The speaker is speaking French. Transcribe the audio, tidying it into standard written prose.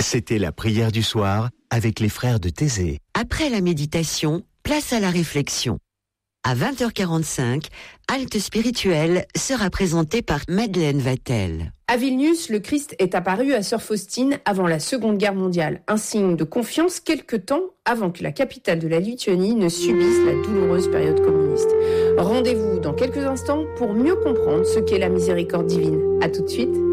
C'était la prière du soir avec les frères de Thésée. Après la méditation, place à la réflexion. À 20h45, Halte spirituelle sera présentée par Madeleine Vatel. À Vilnius, le Christ est apparu à Sœur Faustine avant la Seconde Guerre mondiale, un signe de confiance quelque temps avant que la capitale de la Lituanie ne subisse la douloureuse période communiste. Rendez-vous dans quelques instants pour mieux comprendre ce qu'est la miséricorde divine. À tout de suite.